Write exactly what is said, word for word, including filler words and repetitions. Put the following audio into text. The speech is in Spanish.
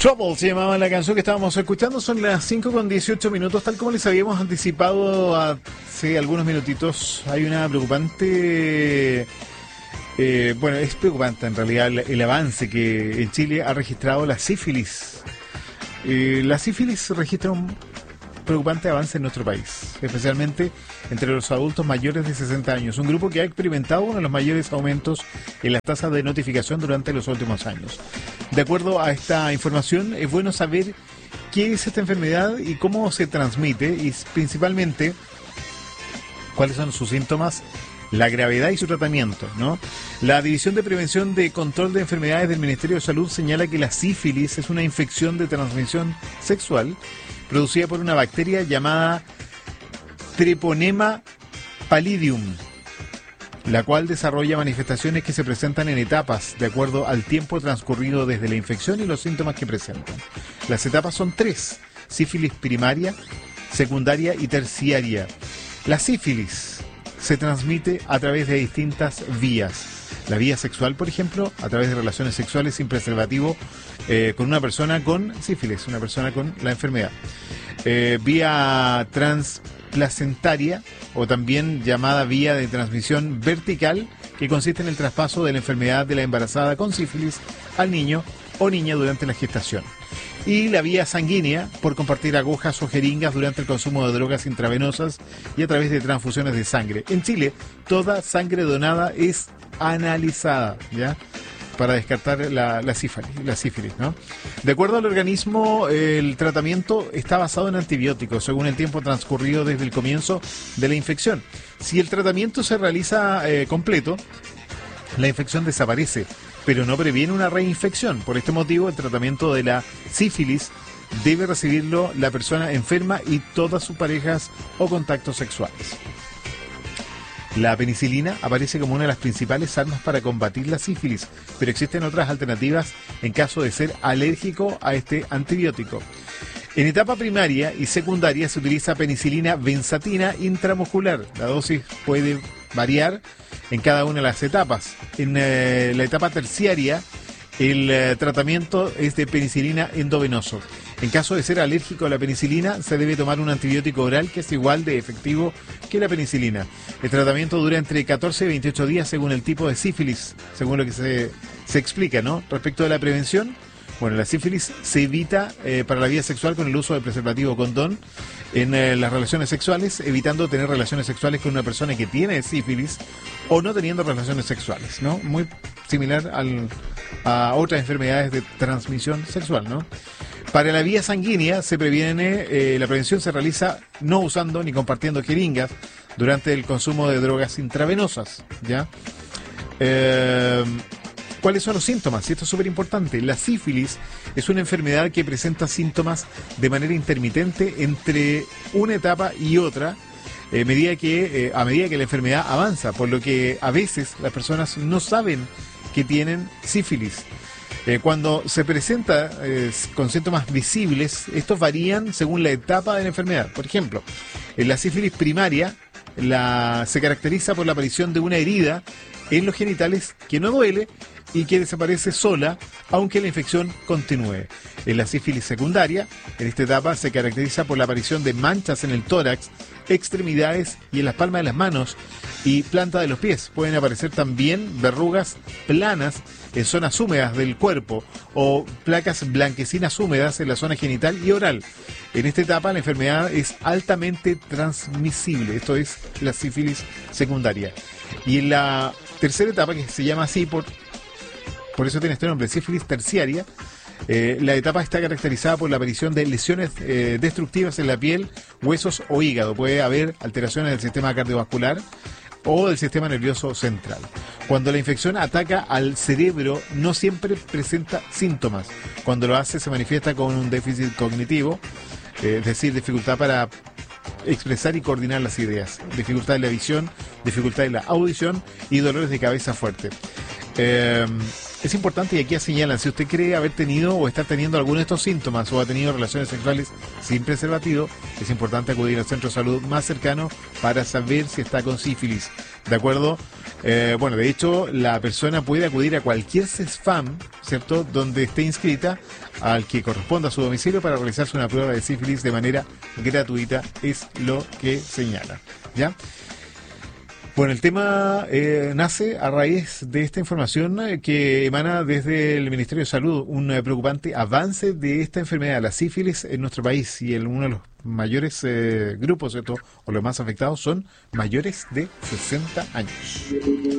Trouble se llamaba la canción que estábamos escuchando. Son las cinco con dieciocho minutos, tal como les habíamos anticipado hace algunos minutitos. Hay una preocupante... Eh, bueno, es preocupante en realidad el, el avance que en Chile ha registrado la sífilis. Eh, la sífilis registra un preocupante avance en nuestro país, especialmente entre los adultos mayores de sesenta años, un grupo que ha experimentado uno de los mayores aumentos en las tasas de notificación durante los últimos años. De acuerdo a esta información, es bueno saber qué es esta enfermedad y cómo se transmite, y principalmente cuáles son sus síntomas, la gravedad y su tratamiento, ¿no? La División de Prevención de Control de Enfermedades del Ministerio de Salud señala que la sífilis es una infección de transmisión sexual producida por una bacteria llamada Treponema pallidum, la cual desarrolla manifestaciones que se presentan en etapas de acuerdo al tiempo transcurrido desde la infección y los síntomas que presentan. Las etapas son tres: sífilis primaria, secundaria y terciaria. La sífilis se transmite a través de distintas vías. La vía sexual, por ejemplo, a través de relaciones sexuales sin preservativo eh, con una persona con sífilis, una persona con la enfermedad. Eh, vía transplacentaria, o también llamada vía de transmisión vertical, que consiste en el traspaso de la enfermedad de la embarazada con sífilis al niño o niña durante la gestación. Y la vía sanguínea, por compartir agujas o jeringas durante el consumo de drogas intravenosas y a través de transfusiones de sangre. En Chile, toda sangre donada es analizada, ¿ya?, para descartar la, la sífilis, la sífilis, ¿no? De acuerdo al organismo, el tratamiento está basado en antibióticos, según el tiempo transcurrido desde el comienzo de la infección. Si el tratamiento se realiza eh, completo, la infección desaparece, pero no previene una reinfección. Por este motivo, el tratamiento de la sífilis debe recibirlo la persona enferma y todas sus parejas o contactos sexuales. La penicilina aparece como una de las principales armas para combatir la sífilis, pero existen otras alternativas en caso de ser alérgico a este antibiótico. En etapa primaria y secundaria se utiliza penicilina benzatina intramuscular. La dosis puede variar en cada una de las etapas. En eh, la etapa terciaria, el eh, tratamiento es de penicilina endovenoso. En caso de ser alérgico a la penicilina, se debe tomar un antibiótico oral que es igual de efectivo que la penicilina. El tratamiento dura entre catorce y veintiocho días según el tipo de sífilis, según lo que se, se explica, ¿no? Respecto de la prevención, bueno, la sífilis se evita eh, para la vida sexual con el uso del preservativo condón en eh, las relaciones sexuales, evitando tener relaciones sexuales con una persona que tiene sífilis o no teniendo relaciones sexuales, ¿no? Muy similar al, a otras enfermedades de transmisión sexual, ¿no? Para la vía sanguínea se previene, eh, la prevención se realiza no usando ni compartiendo jeringas durante el consumo de drogas intravenosas, ¿ya? Eh, ¿Cuáles son los síntomas? Y esto es súper importante. La sífilis es una enfermedad que presenta síntomas de manera intermitente entre una etapa y otra, eh, medida que, eh, a medida que la enfermedad avanza, por lo que a veces las personas no saben que tienen sífilis. Eh, cuando se presenta eh, con síntomas visibles, estos varían según la etapa de la enfermedad. Por ejemplo, en la sífilis primaria la, se caracteriza por la aparición de una herida en los genitales que no duele y que desaparece sola, aunque la infección continúe. En la sífilis secundaria, en esta etapa se caracteriza por la aparición de manchas en el tórax, extremidades y en las palmas de las manos y planta de los pies. Pueden aparecer también verrugas planas en zonas húmedas del cuerpo o placas blanquecinas húmedas en la zona genital y oral. En esta etapa la enfermedad es altamente transmisible, esto es la sífilis secundaria. Y en la tercera etapa, que se llama así por, por eso tiene este nombre, sífilis terciaria, eh, la etapa está caracterizada por la aparición de lesiones eh, destructivas en la piel, huesos o hígado. Puede haber alteraciones del sistema cardiovascular o del sistema nervioso central. Cuando la infección ataca al cerebro, no siempre presenta síntomas. Cuando lo hace, se manifiesta con un déficit cognitivo, eh, es decir, dificultad para expresar y coordinar las ideas, dificultad en la visión, dificultad en la audición y dolores de cabeza fuerte. Eh, Es importante, y aquí señalan, si usted cree haber tenido o estar teniendo alguno de estos síntomas o ha tenido relaciones sexuales sin preservativo, es importante acudir al centro de salud más cercano para saber si está con sífilis. ¿De acuerdo? Eh, bueno, de hecho, la persona puede acudir a cualquier CESFAM, ¿cierto?, donde esté inscrita, al que corresponda a su domicilio para realizarse una prueba de sífilis de manera gratuita, es lo que señala. ¿Ya? Bueno, el tema eh, nace a raíz de esta información eh, que emana desde el Ministerio de Salud, un eh, preocupante avance de esta enfermedad, la sífilis, en nuestro país, y el, uno de los mayores eh, grupos, ¿cierto?, o los más afectados son mayores de sesenta años.